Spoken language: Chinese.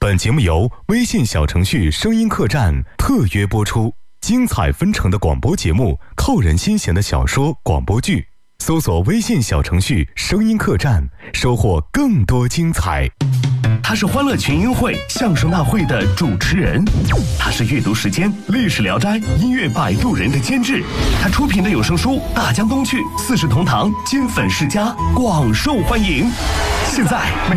本节目由微信小程序声音客栈特约播出，精彩纷呈的广播节目，扣人心弦的小说广播剧，搜索微信小程序声音客栈，收获更多精彩。 他是欢乐群英会相声大会的主持人，他是阅读时间历史聊斋音乐摆渡人的监制，他出品的有声书大江东去四世同堂金粉世家广受欢迎。现在